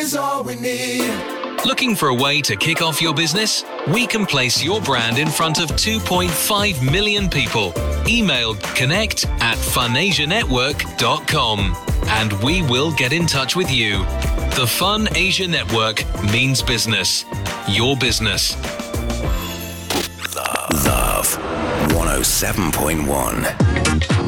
is all we need. Looking for a way to kick off your business? We can place your brand in front of 2.5 million people. Email connect@funasianetwork.com and we will get in touch with you. The Fun Asia Network means business. Your business. Love 107.1.